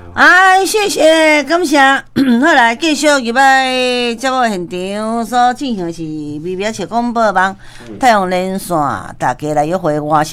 哎，谢谢，感谢。好来，继续入来节目现场所进行的是微微笑广播网太阳连线，大家来约会我。